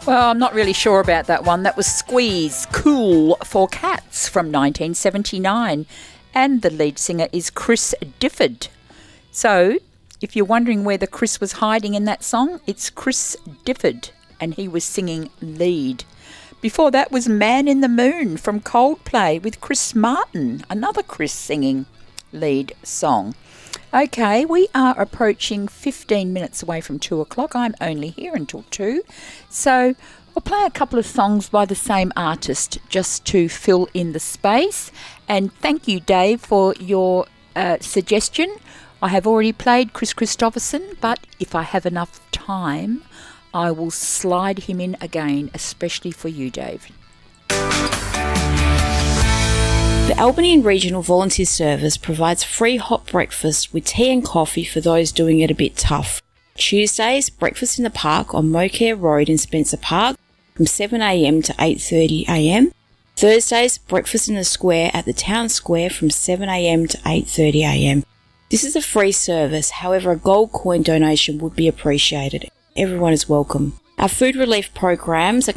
Well, I'm not really sure about that one. That was Squeeze, Cool for Cats from 1979. And the lead singer is Chris Difford. So, if you're wondering where the Chris was hiding in that song, it's Chris Difford, and he was singing lead. Before that was Man in the Moon from Coldplay with Chris Martin, another Chris singing lead song. Okay, we are approaching 15 minutes away from 2 o'clock. I'm only here until 2. So I'll play a couple of songs by the same artist just to fill in the space. And thank you, Dave, for your suggestion. I have already played Chris Christopherson, but if I have enough time, I will slide him in again, especially for you, Dave. The Albany Regional Volunteer Service provides free hot breakfast with tea and coffee for those doing it a bit tough. Tuesdays, breakfast in the park on Mocare Road in Spencer Park from 7am to 8:30am. Thursdays, breakfast in the square at the town square from 7am to 8:30am. This is a free service, however a gold coin donation would be appreciated. Everyone is welcome. Our food relief programs are